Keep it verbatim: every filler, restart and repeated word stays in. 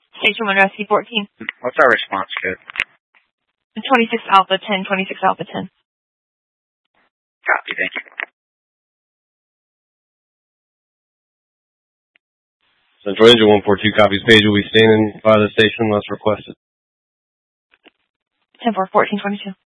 Station one, rescue fourteen. What's our response code? twenty-six Alpha ten, twenty-six Alpha ten. Copy, thank you. Central Engine one four two copies. Page will be standing by the station unless requested. ten four, fourteen twenty-two.